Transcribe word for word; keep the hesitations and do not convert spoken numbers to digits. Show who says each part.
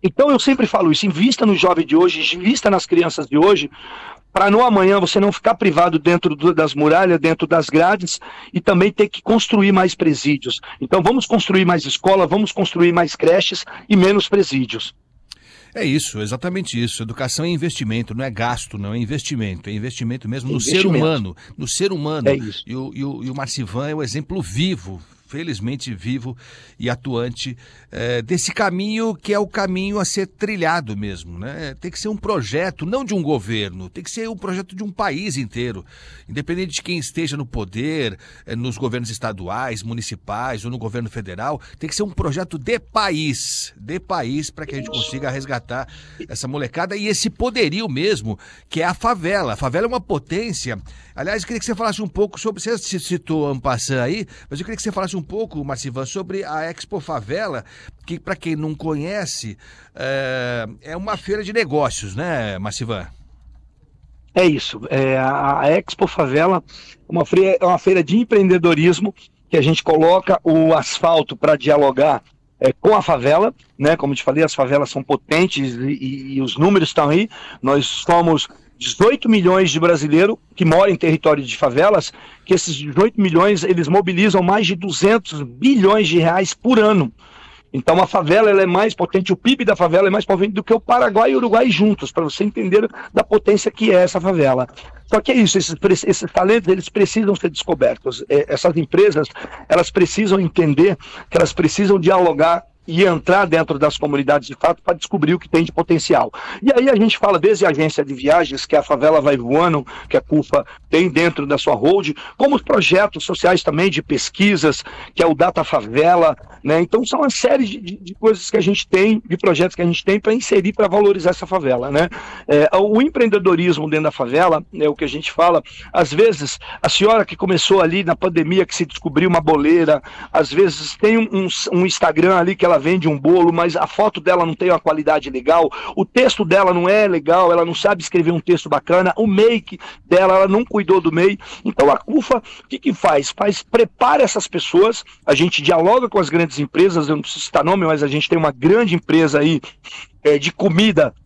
Speaker 1: Então eu sempre falo isso, invista no jovem de hoje, invista nas crianças de hoje, para no amanhã você não ficar privado dentro do, das muralhas, dentro das grades, e também ter que construir mais presídios. Então vamos construir mais escola, vamos construir mais creches e menos presídios.
Speaker 2: É isso, exatamente isso. Educação é investimento, não é gasto, não é investimento. É investimento mesmo no
Speaker 1: investimento.
Speaker 2: ser humano, no ser humano.
Speaker 1: É isso.
Speaker 2: E o, e o, e o Marcivan é o exemplo vivo, felizmente vivo e atuante é, desse caminho que é o caminho a ser trilhado mesmo, né? Tem que ser um projeto, não de um governo, tem que ser um projeto de um país inteiro, independente de quem esteja no poder, é, nos governos estaduais, municipais ou no governo federal, tem que ser um projeto de país, de país, para que a gente consiga resgatar essa molecada e esse poderio mesmo, que é a favela. A favela é uma potência. Aliás, eu queria que você falasse um pouco sobre, você citou Ampassan aí, mas eu queria que você falasse um pouco, Marcivan, sobre a Expo Favela, que, para quem não conhece, é, é uma feira de negócios, né, Marcivan?
Speaker 1: É isso. É, a, a Expo Favela é uma, feira, é uma feira de empreendedorismo que a gente coloca o asfalto para dialogar é, com a favela, né? Como eu te falei, as favelas são potentes e, e, e os números estão aí. Nós somos dezoito milhões de brasileiros que moram em território de favelas, que esses dezoito milhões, eles mobilizam mais de duzentos bilhões de reais por ano. Então a favela ela é mais potente, o P I B da favela é mais potente do que o Paraguai e o Uruguai juntos, para você entender da potência que é essa favela. Só que é isso, esses, esses talentos eles precisam ser descobertos. Essas empresas, elas precisam entender que elas precisam dialogar e entrar dentro das comunidades de fato para descobrir o que tem de potencial. E aí a gente fala desde a agência de viagens, que a Favela Vai Voando, que a CUFA tem dentro da sua hold, como os projetos sociais também de pesquisas, que é o Data Favela, né? Então são uma série de, de, de coisas que a gente tem, de projetos que a gente tem para inserir, para valorizar essa favela, né? É, o empreendedorismo dentro da favela, é o que a gente fala, às vezes a senhora que começou ali na pandemia, que se descobriu uma boleira, às vezes tem um, um Instagram ali que ela vende um bolo, mas a foto dela não tem uma qualidade legal, o texto dela não é legal, ela não sabe escrever um texto bacana, o make dela, ela não cuidou do meio. Então a CUFA, o que que faz? Faz, prepara essas pessoas, a gente dialoga com as grandes empresas, eu não preciso citar nome, mas a gente tem uma grande empresa aí é, de comida